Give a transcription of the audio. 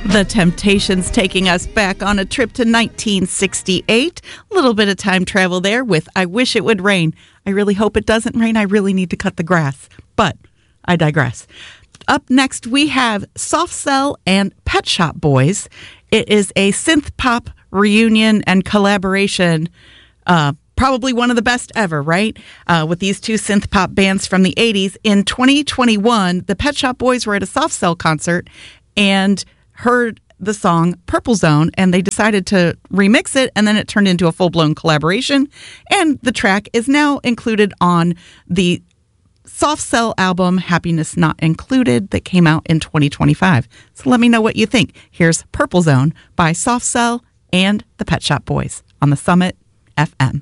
The Temptations taking us back on a trip to 1968. A little bit of time travel there with I Wish It Would Rain. I really hope it doesn't rain. I really need to cut the grass. But I digress. Up next, we have Soft Cell and Pet Shop Boys. It is a synth pop reunion and collaboration. Probably one of the best ever, right? With these two synth pop bands from the 80s. In 2021, the Pet Shop Boys were at a Soft Cell concert and heard the song Purple Zone, and they decided to remix it, and then it turned into a full-blown collaboration. And the track is now included on the Soft Cell album, Happiness Not Included, that came out in 2025. So let me know what you think. Here's Purple Zone by Soft Cell and the Pet Shop Boys on the Summit FM.